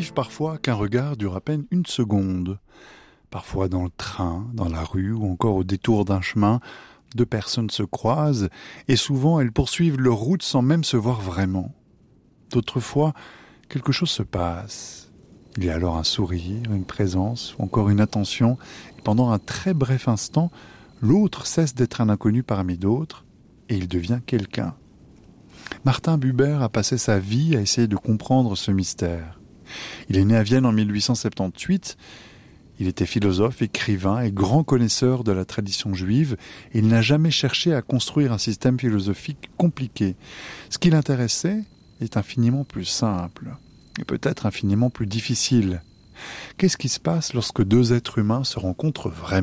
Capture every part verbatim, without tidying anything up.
arrive parfois qu'un regard dure à peine une seconde. Parfois dans le train, dans la rue ou encore au détour d'un chemin, deux personnes se croisent et souvent elles poursuivent leur route sans même se voir vraiment. D'autres fois, quelque chose se passe. Il y a alors un sourire, une présence ou encore une attention et pendant un très bref instant, l'autre cesse d'être un inconnu parmi d'autres et il devient quelqu'un. Martin Buber a passé sa vie à essayer de comprendre ce mystère. Il est né à Vienne en mille huit cent soixante-dix-huit. Il était philosophe, écrivain et grand connaisseur de la tradition juive. Et il n'a jamais cherché à construire un système philosophique compliqué. Ce qui l'intéressait est infiniment plus simple et peut-être infiniment plus difficile. Qu'est-ce qui se passe lorsque deux êtres humains se rencontrent vraiment ?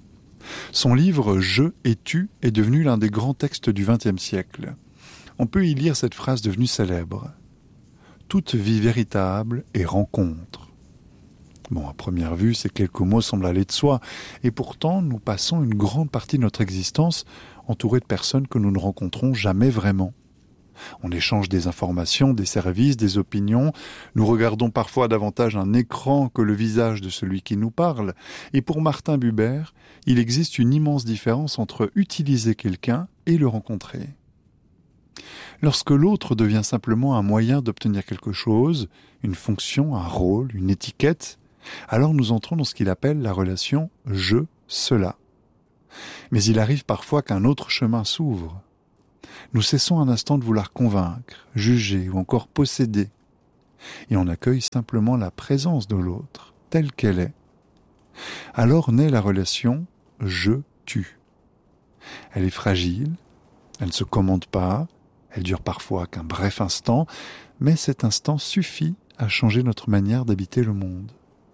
Son livre « Je et tu » est devenu l'un des grands textes du vingtième siècle. On peut y lire cette phrase devenue célèbre. « Toute vie véritable est rencontre ». Bon, à première vue, ces quelques mots semblent aller de soi, et pourtant nous passons une grande partie de notre existence entourés de personnes que nous ne rencontrons jamais vraiment. On échange des informations, des services, des opinions, nous regardons parfois davantage un écran que le visage de celui qui nous parle, et pour Martin Buber, il existe une immense différence entre utiliser quelqu'un et le rencontrer. Lorsque l'autre devient simplement un moyen d'obtenir quelque chose, une fonction, un rôle, une étiquette, alors nous entrons dans ce qu'il appelle la relation « je-cela ». Mais il arrive parfois qu'un autre chemin s'ouvre. Nous cessons un instant de vouloir convaincre, juger ou encore posséder, et on accueille simplement la présence de l'autre, telle qu'elle est. Alors naît la relation « je-tu ». Elle est fragile, elle ne se commande pas, elle dure parfois qu'un bref instant, mais cet instant suffit à changer notre manière d'habiter le monde.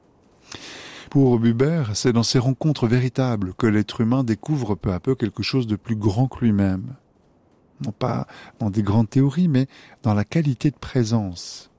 Pour Buber, c'est dans ces rencontres véritables que l'être humain découvre peu à peu quelque chose de plus grand que lui-même. Non pas dans des grandes théories, mais dans la qualité de présence.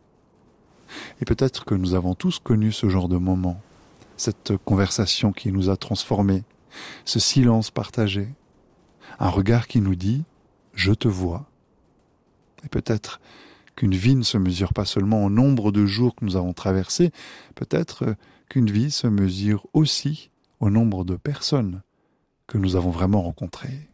Et peut-être que nous avons tous connu ce genre de moment, cette conversation qui nous a transformés, ce silence partagé, un regard qui nous dit « je te vois ». Et peut-être qu'une vie ne se mesure pas seulement au nombre de jours que nous avons traversés, peut-être qu'une vie se mesure aussi au nombre de personnes que nous avons vraiment rencontrées.